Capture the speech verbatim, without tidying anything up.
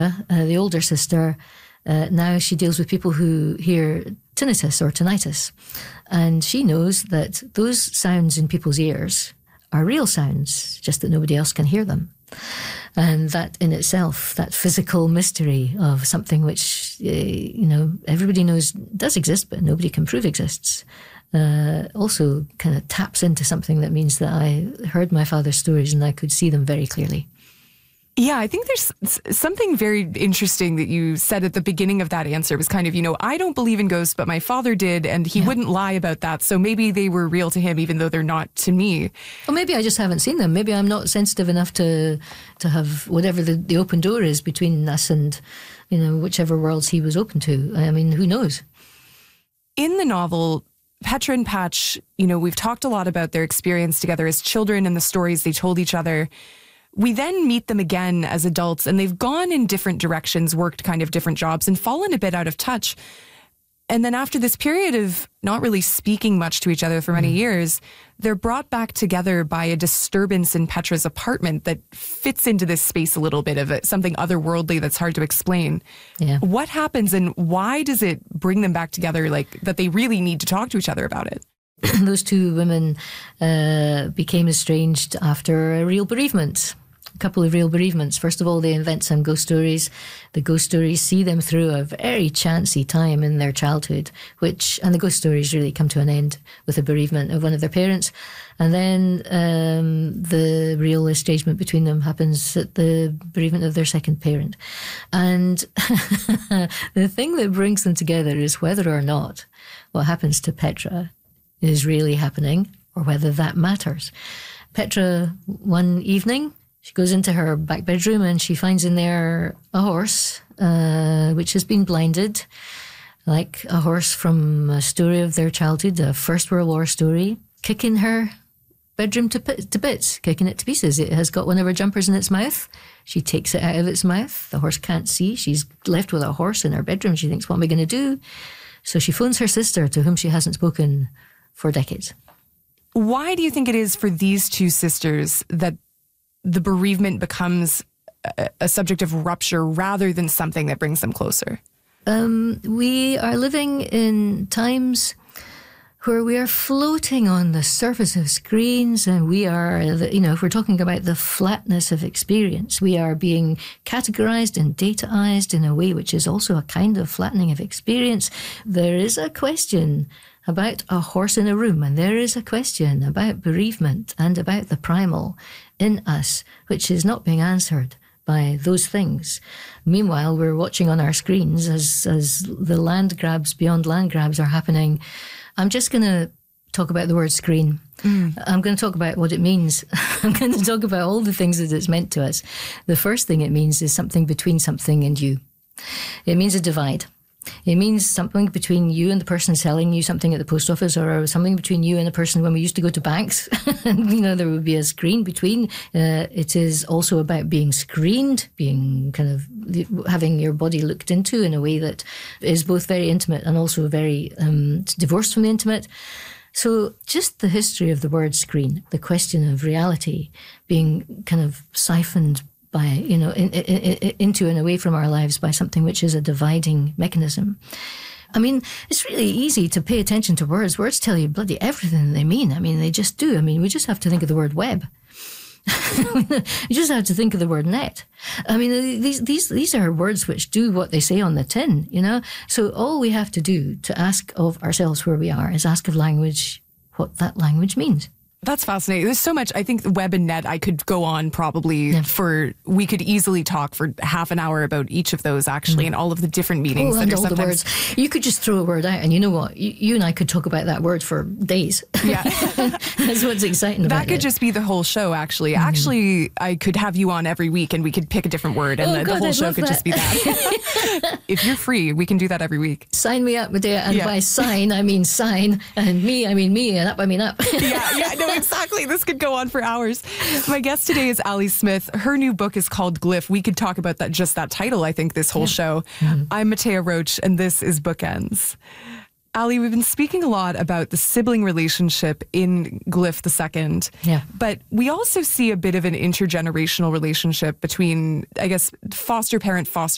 Uh, the older sister, uh, now she deals with people who hear tinnitus or tinnitus. And she knows that those sounds in people's ears are real sounds, just that nobody else can hear them. And that in itself, that physical mystery of something which, uh, you know, everybody knows does exist, but nobody can prove exists, uh, also kind of taps into something that means that I heard my father's stories and I could see them very clearly. Yeah, I think there's something very interesting that you said at the beginning of that answer was kind of, you know, I don't believe in ghosts, but my father did, and he yeah. wouldn't lie about that. So maybe they were real to him, even though they're not to me. Well, maybe I just haven't seen them. Maybe I'm not sensitive enough to to have whatever the, the open door is between us and, you know, whichever worlds he was open to. I mean, who knows? In the novel, Petra and Patch, you know, we've talked a lot about their experience together as children and the stories they told each other. We then meet them again as adults, and they've gone in different directions, worked kind of different jobs, and fallen a bit out of touch. And then after this period of not really speaking much to each other for many mm. years, they're brought back together by a disturbance in Petra's apartment that fits into this space a little bit of it, something otherworldly that's hard to explain. Yeah. What happens, and why does it bring them back together, like that they really need to talk to each other about it? Those two women uh, became estranged after a real bereavement. A couple of real bereavements. First of all, they invent some ghost stories. The ghost stories see them through a very chancy time in their childhood, which, and the ghost stories really come to an end with the bereavement of one of their parents. And then um, the real estrangement between them happens at the bereavement of their second parent. And the thing that brings them together is whether or not what happens to Petra is really happening, or whether that matters. Petra, one evening, she goes into her back bedroom and she finds in there a horse, uh, which has been blinded, like a horse from a story of their childhood, a First World War story, kicking her bedroom to, to bits, kicking it to pieces. It has got one of her jumpers in its mouth. She takes it out of its mouth. The horse can't see. She's left with a horse in her bedroom. She thinks, what am I going to do? So she phones her sister, to whom she hasn't spoken for decades. Why do you think it is for these two sisters that the bereavement becomes a, a subject of rupture rather than something that brings them closer? Um, we are living in times where we are floating on the surface of screens, and we are, you know, if we're talking about the flatness of experience, we are being categorized and dataized in a way which is also a kind of flattening of experience. There is a question about a horse in a room, and there is a question about bereavement and about the primal in us, which is not being answered by those things. Meanwhile, we're watching on our screens as, as the land grabs beyond land grabs are happening. I'm just going to talk about the word screen. Mm. I'm going to talk about what it means. I'm going to talk about all the things that it's meant to us. The first thing it means is something between something and you. It means a divide. It means something between you and the person selling you something at the post office, or something between you and the person when we used to go to banks. And, you know, there would be a screen between. Uh, it is also about being screened, being kind of having your body looked into in a way that is both very intimate and also very um, divorced from the intimate. So just the history of the word screen, the question of reality being kind of siphoned by, you know, in, in, in, into and away from our lives by something which is a dividing mechanism. I mean, it's really easy to pay attention to words. Words tell you bloody everything they mean. I mean, they just do. I mean, we just have to think of the word web. You just have to think of the word net. I mean, these these these are words which do what they say on the tin, you know? So all we have to do to ask of ourselves where we are is ask of language what that language means. That's fascinating. There's so much. I think the web and net, I could go on probably yeah. for, we could easily talk for half an hour about each of those actually mm. and all of the different meanings. Oh, that and are all sometimes... the words. You could just throw a word out and you know what? You, you and I could talk about that word for days. Yeah. That's what's exciting about it. That could it. just be the whole show actually. Mm. Actually, I could have you on every week and we could pick a different word and oh, the, God, the whole I'd show could that. just be that. If you're free, we can do that every week. Sign me up, Medea. And yeah. by sign, I mean sign. And me, I mean me. And up, I mean up. yeah, yeah, no, exactly. This could go on for hours. My guest today is Ali Smith. Her new book is called Glyph. We could talk about that, just that title, I think, this whole yeah. show. Mm-hmm. I'm Matea Roach, and this is Bookends. Ali, we've been speaking a lot about the sibling relationship in Glyph the Second. Yeah. But we also see a bit of an intergenerational relationship between, I guess, foster parent, foster